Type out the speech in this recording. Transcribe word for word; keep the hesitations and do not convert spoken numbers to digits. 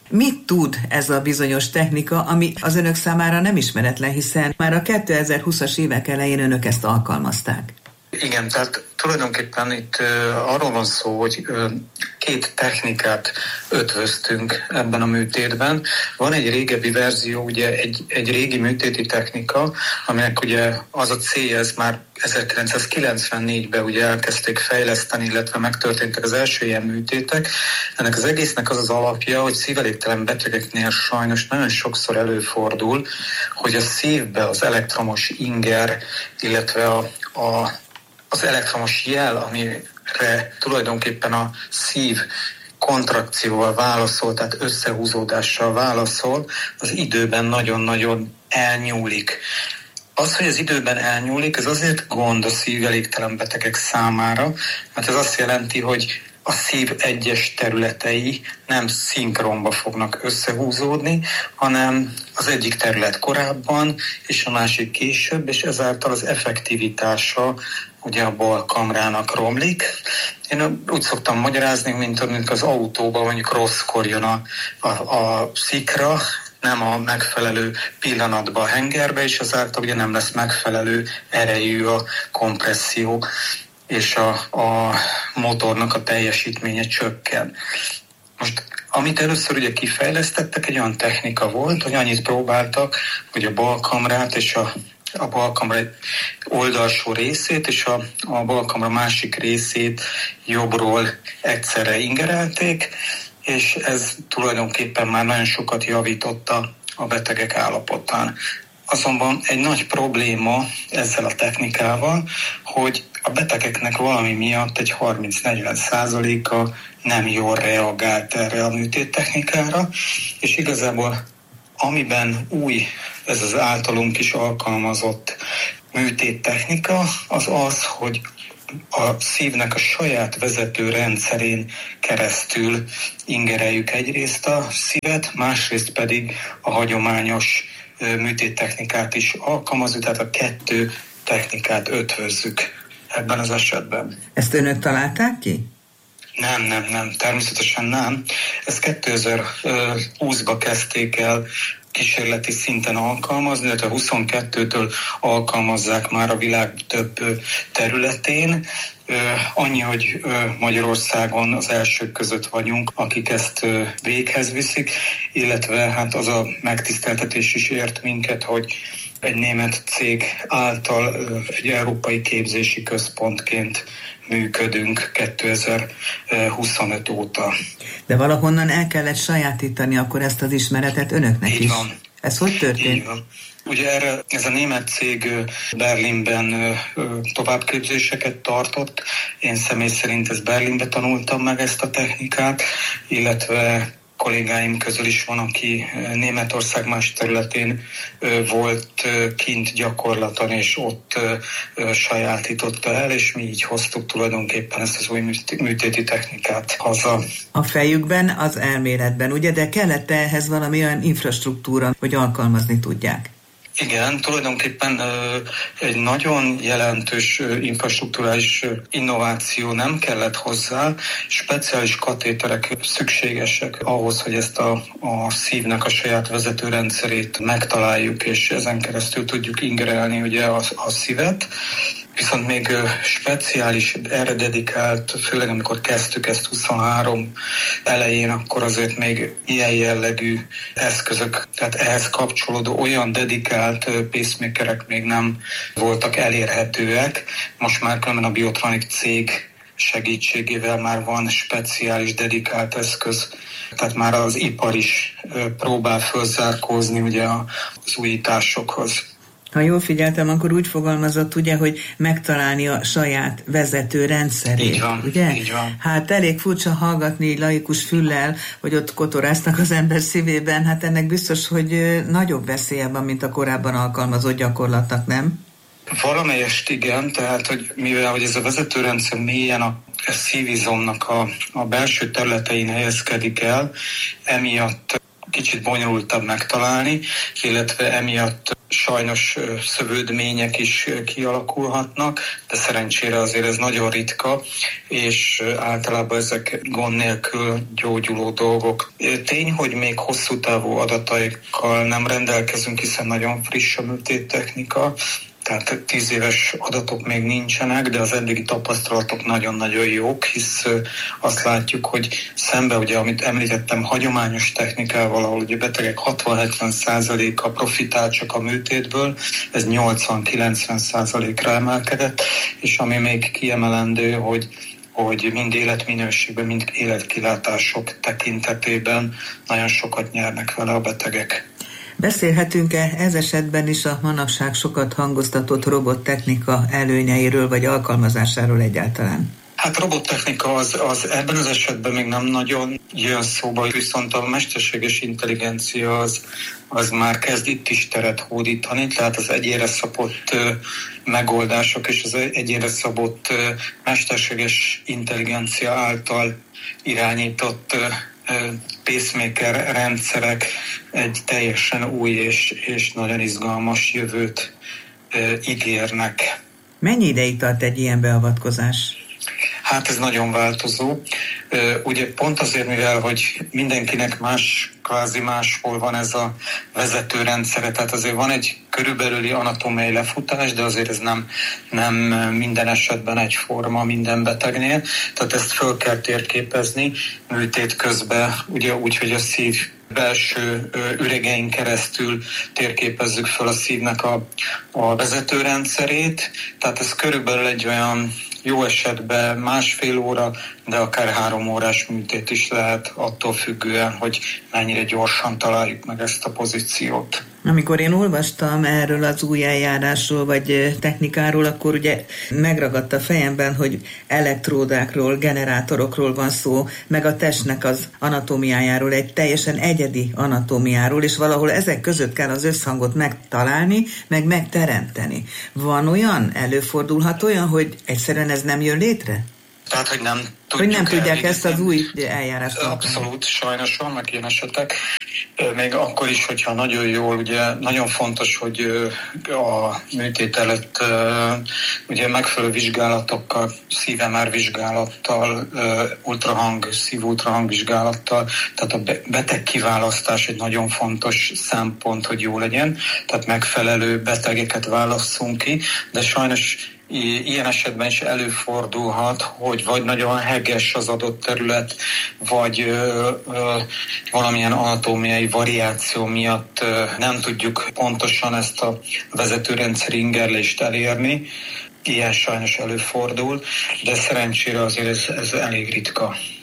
Mit tud ez a bizonyos technika, ami az önök számára nem ismeretlen, hiszen már a kétezer-húszas évek elején önök ezt alkalmazták? Igen, tehát tulajdonképpen itt uh, arról van szó, hogy uh, két technikát ötvöztünk ebben a műtétben. Van egy régebbi verzió, ugye egy, egy régi műtéti technika, aminek ugye az a célja, ez már ezerkilencszázkilencvennégyben ugye elkezdték fejleszteni, illetve megtörténtek az első ilyen műtétek. Ennek az egésznek az az alapja, hogy szívelégtelen betegeknél sajnos nagyon sokszor előfordul, hogy a szívbe az elektromos inger, illetve a, a az elektromos jel, amire tulajdonképpen a szív kontrakcióval válaszol, tehát összehúzódással válaszol, az időben nagyon-nagyon elnyúlik. Az, hogy az időben elnyúlik, ez azért gond a szívelégtelen betegek számára, mert ez azt jelenti, hogy a szív egyes területei nem szinkronba fognak összehúzódni, hanem az egyik terület korábban, és a másik később, és ezáltal az effektivitása ugye a bal kamrának romlik. Én úgy szoktam magyarázni, mint, mint az autóban mondjuk rosszkor jön a, a, a szikra, nem a megfelelő pillanatban a hengerbe, és ezáltal ugye nem lesz megfelelő erejű a kompresszió, és a, a motornak a teljesítménye csökken. Most, amit először ugye kifejlesztettek, egy olyan technika volt, hogy annyit próbáltak, hogy a balkamrát és a, a balkamra oldalsó részét és a, a balkamra másik részét jobbról egyszerre ingerelték, és ez tulajdonképpen már nagyon sokat javította a betegek állapotán. Azonban egy nagy probléma ezzel a technikával, hogy a betegeknek valami miatt egy harminc-negyven százaléka nem jól reagált erre a műtéttechnikára, és igazából amiben új ez az általunk is alkalmazott műtéttechnika, az az, hogy a szívnek a saját vezető rendszerén keresztül ingereljük egyrészt a szívet, másrészt pedig a hagyományos műtéttechnikát is alkalmazzuk, tehát a kettő technikát ötvözzük ebben az esetben. Ezt önök találták ki? Nem, nem, nem, természetesen nem. Ezt kétezer-húszban kezdték el kísérleti szinten alkalmazni, illetve huszonkettőtől alkalmazzák már a világ több területén. Annyi, hogy Magyarországon az elsők között vagyunk, akik ezt véghez viszik, illetve hát az a megtiszteltetés is ért minket, hogy egy német cég által egy európai képzési központként működünk kétezer-huszonöt óta. De valahonnan el kellett sajátítani akkor ezt az ismeretet önöknek Így is. Van. Ez hogy történt? Így van. Ugye erre, ez a német cég Berlinben továbbképzéseket tartott. Én személy szerint ezt Berlinben tanultam meg ezt a technikát, illetve kollégáim közül is van, aki Németország más területén volt kint gyakorlaton, és ott sajátította el, és mi így hoztuk tulajdonképpen ezt az új műtéti technikát haza. A fejükben, az elméletben, ugye, de kellett ehhez valami olyan infrastruktúra, hogy alkalmazni tudják? Igen, tulajdonképpen egy nagyon jelentős infrastrukturális innováció nem kellett hozzá, speciális katéterek szükségesek ahhoz, hogy ezt a, a szívnek a saját vezetőrendszerét megtaláljuk, és ezen keresztül tudjuk ingerelni ugye a, a szívet. Viszont még speciális, erre dedikált, főleg amikor kezdtük ezt huszonhárom elején, akkor azért még ilyen jellegű eszközök, tehát ehhez kapcsolódó olyan dedikált pacemakerek még nem voltak elérhetőek. Most már különben a Biotronik cég segítségével már van speciális dedikált eszköz, tehát már az ipar is próbál fölzárkózni ugye az újításokhoz. Ha jól figyeltem, akkor úgy fogalmazott, ugye, hogy megtalálni a saját vezető rendszerét. Így van, ugye? így van. Hát elég furcsa hallgatni laikus füllel, hogy ott kotoráznak az ember szívében. Hát ennek biztos, hogy nagyobb veszélye van, mint a korábban alkalmazott gyakorlatnak, nem? Valamelyest igen, tehát hogy mivel hogy ez a vezetőrendszer mélyen a szívizomnak a, a belső területein helyezkedik el, emiatt kicsit bonyolultabb megtalálni, illetve emiatt sajnos szövődmények is kialakulhatnak, de szerencsére azért ez nagyon ritka, és általában ezek gond nélkül gyógyuló dolgok. Tény, hogy még hosszú távú adataikkal nem rendelkezünk, hiszen nagyon friss a műtéttechnika, tehát tíz éves adatok még nincsenek, de az eddigi tapasztalatok nagyon-nagyon jók, hisz azt látjuk, hogy szembe, ugye, amit említettem, hagyományos technikával, ahol ugye betegek hatvan-hetven százaléka profitál csak a műtétből, ez nyolcvan-kilencven százalékra emelkedett, és ami még kiemelendő, hogy hogy mind életminőségben, mind életkilátások tekintetében nagyon sokat nyernek vele a betegek. Beszélhetünk-e ez esetben is a manapság sokat hangoztatott robottechnika előnyeiről vagy alkalmazásáról egyáltalán? Hát robottechnika az, az ebben az esetben még nem nagyon jön szóba, viszont a mesterséges intelligencia az, az már kezd itt is teret hódítani, tehát az egyénre szabott uh, megoldások és az egyénre szabott uh, mesterséges intelligencia által irányított uh, pacemaker rendszerek egy teljesen új és, és nagyon izgalmas jövőt uh, ígérnek. Mennyi ideig tart egy ilyen beavatkozás? Hát ez nagyon változó. Uh, ugye pont azért, mivel hogy mindenkinek más, kvázi máshol van ez a vezetőrendszere, tehát azért van egy körülbelüli anatómiai lefutás, de azért ez nem, nem minden esetben egyforma minden betegnél, tehát ezt föl kell térképezni műtét közben, ugye úgy, hogy a szív belső üregein keresztül térképezzük föl a szívnek a, a vezetőrendszerét, tehát ez körülbelül egy olyan jó esetben másfél óra, de akár három órás műtét is lehet, attól függően, hogy mennyire gyorsan találjuk meg ezt a pozíciót. Amikor én olvastam erről az új eljárásról, vagy technikáról, akkor ugye megragadt a fejemben, hogy elektródákról, generátorokról van szó, meg a testnek az anatómiájáról, egy teljesen egyedi anatómiáról, és valahol ezek között kell az összhangot megtalálni, meg megteremteni. Van olyan, előfordulhat olyan, hogy egyszerűen ez nem jön létre? Tehát, hogy nem tudjuk Hogy nem tudják elvégezni. ezt az új eljárást. Abszolút, sajnos vannak ilyen esetek. Még akkor is, hogyha nagyon jól, ugye nagyon fontos, hogy a műtét előtt ugye megfelelő vizsgálatokkal, szív em er vizsgálattal, ultrahang, szív-ultrahang vizsgálattal, tehát a beteg kiválasztás egy nagyon fontos szempont, hogy jó legyen, tehát megfelelő betegeket válasszunk ki, de sajnos ilyen esetben is előfordulhat, hogy vagy nagyon hegges az adott terület, vagy ö, ö, valamilyen anatómiai variáció miatt ö, nem tudjuk pontosan ezt a vezetőrendszer ingerlést elérni. Ilyen sajnos előfordul, de szerencsére azért ez, ez elég ritka.